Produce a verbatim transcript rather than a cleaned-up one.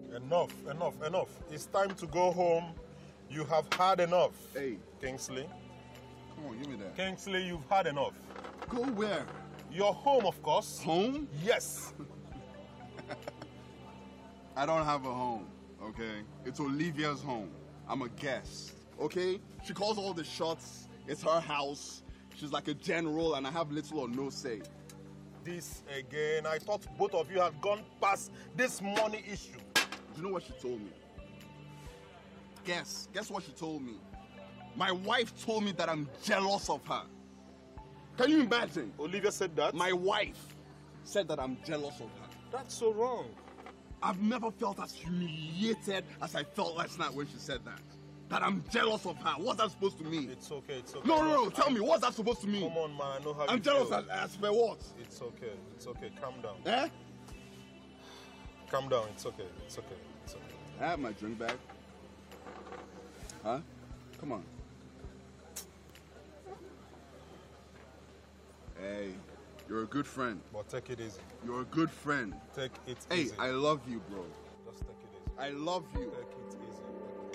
Enough, enough, enough. It's time to go home. You have had enough. Hey. Kingsley. Come on, give me that. Kingsley, you've had enough. Go where? Your home, of course. Home? Yes. I don't have a home, okay? It's Olivia's home. I'm a guest, okay? She calls all the shots. It's her house. She's like a general and I have little or no say. This again. I thought both of you had gone past this money issue. Do you know what she told me? Guess. Guess what she told me? My wife told me that I'm jealous of her. Can you imagine? Olivia said that? My wife said that I'm jealous of her. That's so wrong. I've never felt as humiliated as I felt last night when she said that. That I'm jealous of her. What's that supposed to mean? It's okay, it's okay. No, no, no. Tell me, what's that supposed to mean? Come on, man. I know how I'm you jealous feel. as, as for what? It's okay, it's okay. Calm down. Eh? Calm down. It's okay, it's okay, it's okay. I have my drink back. Huh? Come on. Hey, you're a good friend. But take it easy. You're a good friend. Take it Hey, easy. I love you, bro. Just take it easy. I love you. Take it